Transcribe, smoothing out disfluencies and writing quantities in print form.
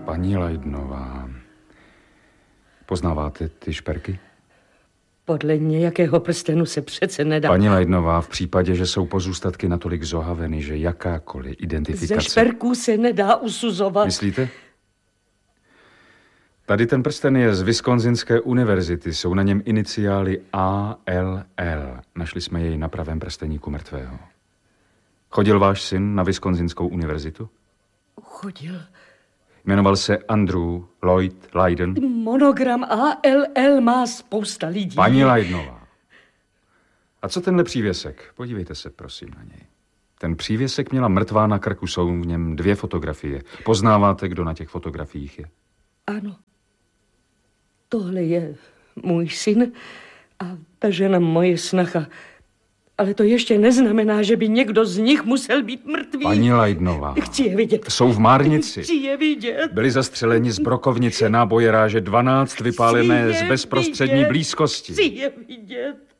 Paní Leidnová, poznáváte ty šperky? Podle nějakého prstenu se přece nedá. Paní Leidnová, v případě, že jsou pozůstatky natolik zohaveny, že jakákoliv identifikace... Ze šperků se nedá usuzovat. Myslíte? Tady ten prsten je z Wisconsinské univerzity. Jsou na něm iniciály ALL. Našli jsme jej na pravém prsteníku mrtvého. Chodil váš syn na Wisconsinskou univerzitu? Chodil. Jmenoval se Andrew Lloyd Leiden. Monogram ALL má spousta lidí. Paní Leidnová. A co tenhle přívěsek? Podívejte se, prosím, na něj. Ten přívěsek měla mrtvá na krku, jsou v něm 2 fotografie. Poznáváte, kdo na těch fotografiích je? Ano. Tohle je můj syn a ta žena moje snacha. Ale to ještě neznamená, že by někdo z nich musel být mrtvý. Paní Leidnová. Chci je vidět. Jsou v Márnici. Chci je vidět. Byli zastřeleni z brokovnice, náboje ráže 12, vypálené z bezprostřední blízkosti. Chci je vidět.